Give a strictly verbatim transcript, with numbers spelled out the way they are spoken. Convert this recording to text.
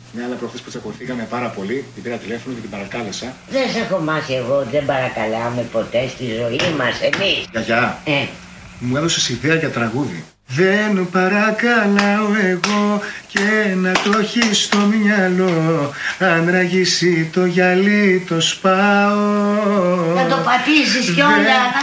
Ναι, αλλά προχθές που τσακωθήκαμε πάρα πολύ, την πήρα τηλέφωνο και την παρακάλεσα. Δεν σε έχω μάθει εγώ, δεν παρακαλάμε ποτέ στη ζωή μας, εμείς. Γιαγιά, Ε. μου έδωσες ιδέα για τραγούδι. Δεν παρακαλάω εγώ και να το έχεις στο μυαλό. Αν ραγίσει το γυαλί το σπάω. Θα το πατήσεις κιόλα.